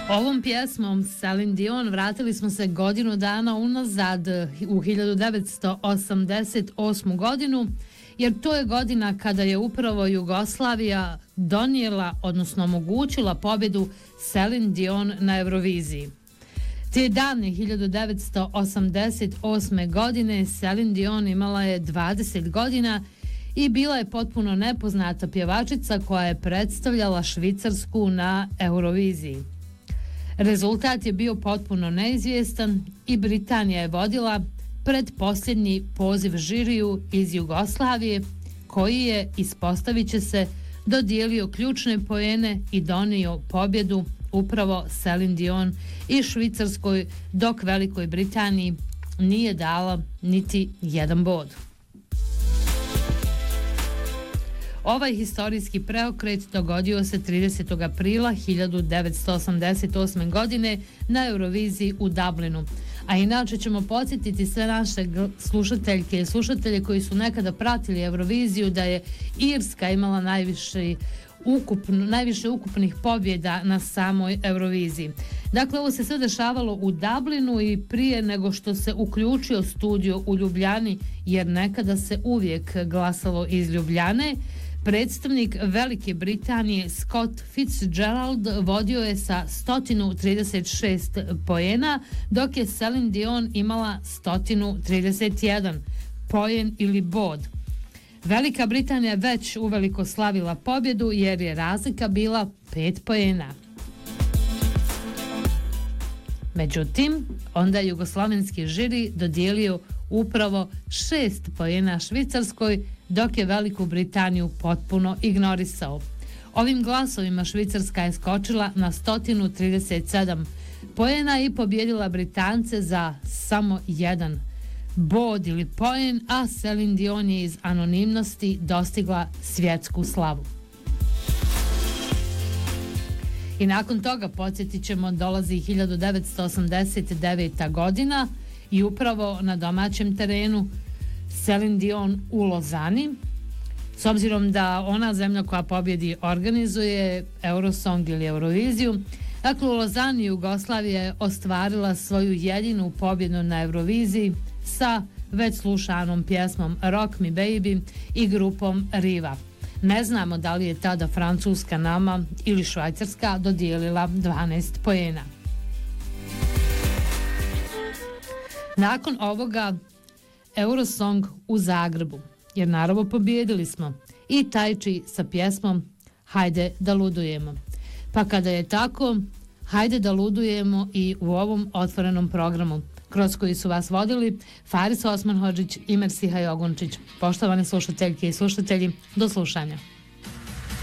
Ovom pjesmom Celine Dion vratili smo se godinu dana unazad u 1988. godinu, jer to je godina kada je upravo Jugoslavija donijela, odnosno omogućila pobjedu Celine Dion na Euroviziji. Te dane 1988. godine Celine Dion imala je 20 godina i bila je potpuno nepoznata pjevačica koja je predstavljala Švicarsku na Euroviziji. Rezultat je bio potpuno neizvjestan i Britanija je vodila pred posljednji poziv žiriju iz Jugoslavije, koji je, ispostavit će se, dodijelio ključne poene i donio pobjedu upravo Celine Dion i Švicarskoj, dok Velikoj Britaniji nije dala niti jedan bod. Ovaj historijski preokret dogodio se 30. aprila 1988. godine na Euroviziji u Dublinu. A inače ćemo podsjetiti sve naše slušateljke i slušatelje koji su nekada pratili Euroviziju da je Irska imala najviše ukupnih pobjeda na samoj Euroviziji. Dakle, ovo se sve dešavalo u Dublinu i prije nego što se uključio studio u Ljubljani, jer nekada se uvijek glasalo iz Ljubljane, predstavnik Velike Britanije Scott Fitzgerald vodio je sa 136 poena, dok je Celine Dion imala 131 poen ili bod. Velika Britanija već uveliko slavila pobjedu jer je razlika bila 5 poena. Međutim, onda je jugoslavenski žiri dodijelio upravo 6 poena Švicarskoj, dok je Veliku Britaniju potpuno ignorisao. Ovim glasovima Švicarska je skočila na 137 poena i pobjedila Britance za samo jedan bod ili poen, a Celine Dion je iz anonimnosti dostigla svjetsku slavu. I nakon toga, podsjetit ćemo, dolazi 1989. godina i upravo na domaćem terenu Celine Dion u Lozani. S obzirom da ona zemlja koja pobjedi organizuje Eurosong ili Euroviziju, dakle u Lozani Jugoslavija je ostvarila svoju jedinu pobjedu na Euroviziji sa već slušanom pjesmom Rock Me Baby i grupom Riva. Ne znamo da li je tada Francuska nama ili Švajcarska dodijelila 12 poena. Nakon ovoga Eurosong u Zagrebu, jer naravno pobjedili smo, i Tajči sa pjesmom Hajde da ludujemo. Pa kada je tako, hajde da ludujemo i u ovom otvorenom programu, kroz koji su vas vodili Faris Osman Hodžić i Mersiha Jogunčić. Poštovane slušateljke i slušatelji, do slušanja.